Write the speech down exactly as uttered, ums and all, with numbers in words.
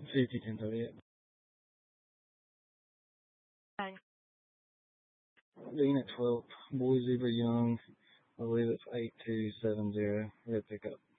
fifty ten thirty. Thanks. Unit twelve, Boy Zebra Young. I believe it's eight two seven zero. Red pickup.